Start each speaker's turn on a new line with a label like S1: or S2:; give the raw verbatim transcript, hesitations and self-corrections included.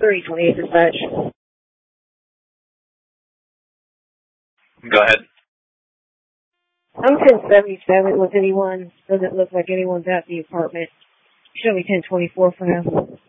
S1: three twenty-eight dispatch.
S2: Go ahead.
S1: I'm ten seventy-seven with anyone. Doesn't look like anyone's at the apartment. Show me ten twenty-four for now.